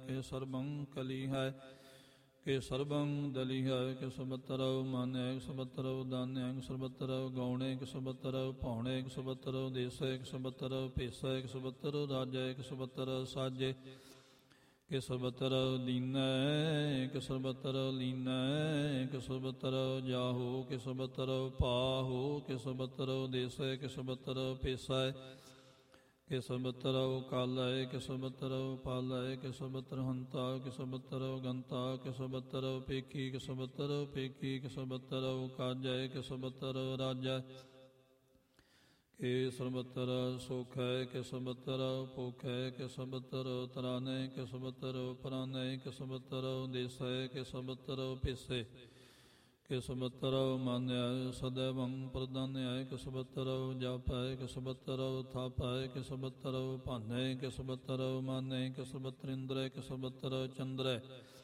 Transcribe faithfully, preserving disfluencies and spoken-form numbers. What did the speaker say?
ਕਿ ਸਰਬੰ ਕਲੀ ਹੈ ਕਿ ਸਰਬੰ ਦਲੀ ਹੈ ਕਿ ਸਬਤਰਉ ਮਾਨੈ ਕਿ ਸਬਤਰਉ ਦਾਨੈ ਕਿ ਸਬਤਰਉ ਗੌਣੇ ਕਿ ਸਬਤਰਉ ਭਾਉਣੇ ਕਿ ਸਬਤਰਉ ਦੇਸੈ ਕਿ ਸਬਤਰਉ ਭੇਸੈ ਕਿ ਸਬਤਰਉ ਰਾਜੈ ਕਿ ਸਬਤਰਉ ਸਾਜੇ ਕਿ ਸਬਤਰਉ ਦੀਨੈ ਕਿ ਸਬਤਰਉ ਲੀਨੈ ਕਿ ਸਬਤਰਉ ਜਾਹੋ ਕਿ ਸਬਤਰਉ ਪਾਹੋ ਕਿ ਸਬਤਰਉ ਦੇਸੈ ਕਿ ਸਬਤਰਉ ਭੇਸੈ ਕਿ ਸਬਤਰਉ ਕਾਲੈ ਕਿ ਸਬਤਰਉ ਪਾਲੈ ਕਿ ਸਬਤਰੁ ਹੰਤਾ ਕਿ ਸਬਤਰਉ ਗੰਤਾ ਕਿ ਸਬਤਰਉ ਪੇਖੀ ਕਿ ਸਬਤਰਉ ਪੇਖੀ ਕਿ ਸਬਤਰਉ ਕਾਜੈ ਕਿ ਸਬਤਰਉ ਰਾਜੈ ਕਿ ਸਬਤਰਉ ਸੋਖੈ ਕਿ ਸਬਤਰਉ ਭੋਖੈ ਕਿ ਸਬਤਰਉ ਤਰਾਨੈ ਕਿ ਸਬਤਰਉ ਪਰਾਨੈ ਕਿ ਸਬਤਰਉ ਦੇਸੈ ਕਿ ਸਬਤਰਉ ਭੇਸੈ ਕਿ ਸਬਤਰਉ ਮਾਨਿਆ ਸਦੈਵੰ ਪ੍ਰਦਾਨਿਆ ਕਿ ਸਬਤਰਉ ਜਾਪੈ ਕਿ ਸਬਤਰਉ ਥਾਪੈ ਕਿ ਸਬਤਰਉ ਭਾਨੈ ਕਿ ਸਬਤਰਉ ਮਾਨੈ ਕਿ ਸਬਤਰਿੰਦਰੈ ਕਿ ਸਬਤਰਉ ਚੰਦਰੈ